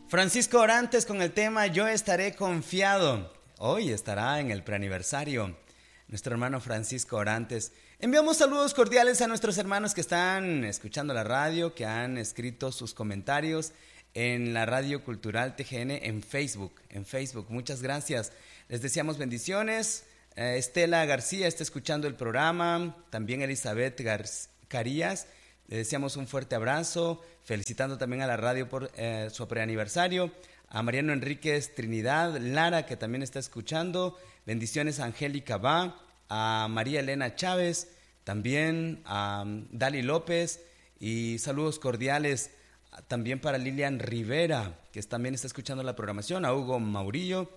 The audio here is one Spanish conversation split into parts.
Francisco Orantes con el tema Yo estaré confiado. Hoy estará en el preaniversario nuestro hermano Francisco Orantes. Enviamos saludos cordiales a nuestros hermanos que están escuchando la radio, que han escrito sus comentarios en la Radio Cultural TGN en Facebook. Muchas gracias. Les deseamos bendiciones. Estela García está escuchando el programa. También Elizabeth Carías. Le deseamos un fuerte abrazo, felicitando también a la radio por su preaniversario, a Mariano Enríquez Trinidad, Lara, que también está escuchando, bendiciones a Angélica Va, a María Elena Chávez, también a Dali López, y saludos cordiales también para Lilian Rivera, que también está escuchando la programación, a Hugo Murillo,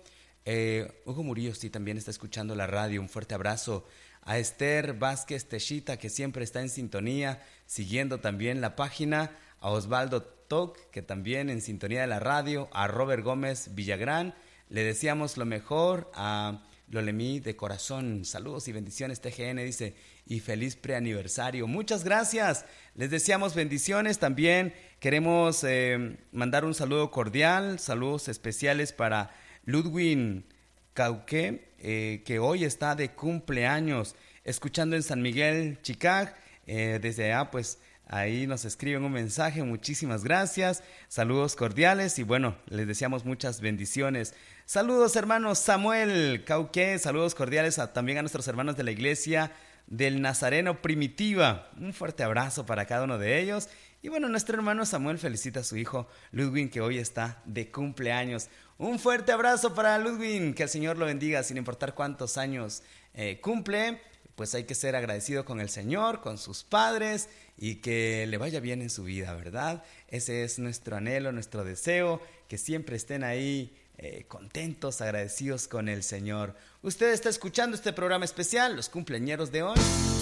sí, también está escuchando la radio, un fuerte abrazo. A Esther Vázquez Techita, que siempre está en sintonía, siguiendo también la página, a Osvaldo Toc, que también en sintonía de la radio, a Robert Gómez Villagrán, le deseamos lo mejor, a Lolemí de corazón, saludos y bendiciones TGN, dice, y feliz preaniversario, muchas gracias, les deseamos bendiciones, también queremos mandar un saludo cordial, saludos especiales para Ludwig Cauque, que hoy está de cumpleaños, escuchando en San Miguel, Chicago, desde allá pues ahí nos escriben un mensaje, muchísimas gracias, saludos cordiales y bueno, les deseamos muchas bendiciones. Saludos hermanos Samuel Cauque, saludos cordiales también a nuestros hermanos de la iglesia del Nazareno Primitiva, un fuerte abrazo para cada uno de ellos. Y bueno, nuestro hermano Samuel felicita a su hijo Ludwig, que hoy está de cumpleaños. Un fuerte abrazo para Ludwig, que el Señor lo bendiga sin importar cuántos años cumple. Pues hay que ser agradecido con el Señor, con sus padres y que le vaya bien en su vida, ¿verdad? Ese es nuestro anhelo, nuestro deseo, que siempre estén ahí contentos, agradecidos con el Señor. Usted está escuchando este programa especial, los cumpleañeros de hoy.